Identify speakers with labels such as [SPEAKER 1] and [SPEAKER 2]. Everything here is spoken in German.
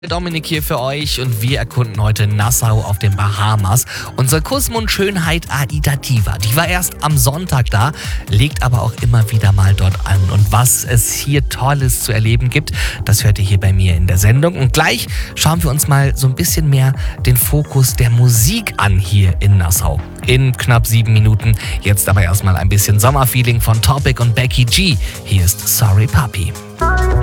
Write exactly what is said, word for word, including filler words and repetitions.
[SPEAKER 1] Dominik hier für euch und wir erkunden heute Nassau auf den Bahamas. Unsere Kussmund-Schönheit Aida Diva, die war erst am Sonntag da, legt aber auch immer wieder mal dort an. Und was es hier Tolles zu erleben gibt, das hört ihr hier bei mir in der Sendung. Und gleich schauen wir uns mal so ein bisschen mehr den Fokus der Musik an hier in Nassau. In knapp sieben Minuten. Jetzt aber erstmal ein bisschen Sommerfeeling von Topic und Becky G. Hier ist Sorry Puppy.